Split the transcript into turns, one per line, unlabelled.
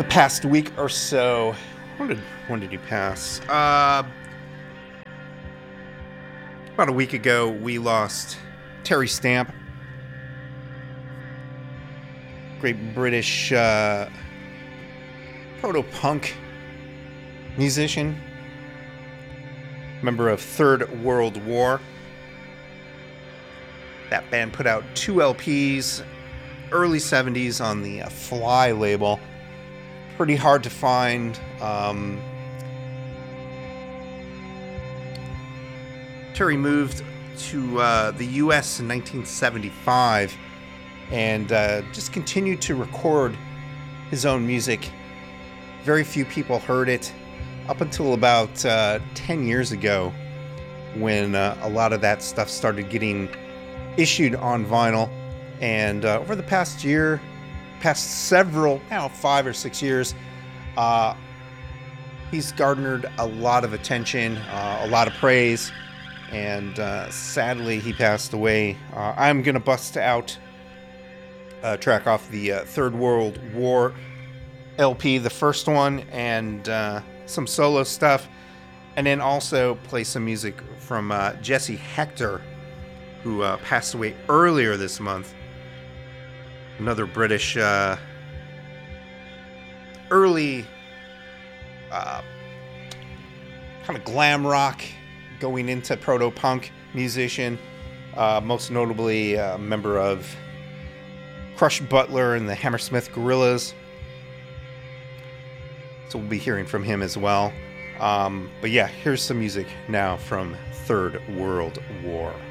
the past week or so. When did he pass? About a week ago, we lost Terry Stamp, great British proto-punk musician, member of Third World War. That band put out 2 LPs, early 70s on the Fly label. Pretty hard to find. Terry moved to the US in 1975 and just continued to record his own music. Very few people heard it up until about 10 years ago, when a lot of that stuff started getting issued on vinyl. And over the past year, past several, 5 or 6 years, he's garnered a lot of attention, a lot of praise, and sadly he passed away. I'm going to bust out a track off the Third World War LP, the first one, and some solo stuff, and then also play some music from Jesse Hector, who passed away earlier this month. Another British early kind of glam rock going into proto-punk musician, most notably a member of Crush Butler and the Hammersmith Gorillas. So we'll be hearing from him as well. But yeah, here's some music now from Third World War.